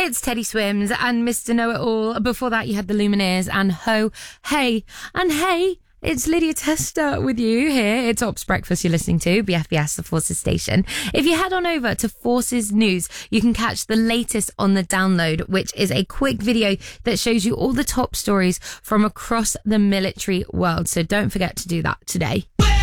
It's Teddy Swims and Mr. Know-It-All. Before that, you had the Lumineers and Ho, Hey, and Hey. It's Lydia Tester with you here. It's Ops Breakfast you're listening to, BFBS, the Forces station. If you head on over to Forces News, you can catch the latest on the download, which is a quick video that shows you all the top stories from across the military world. So don't forget to do that today.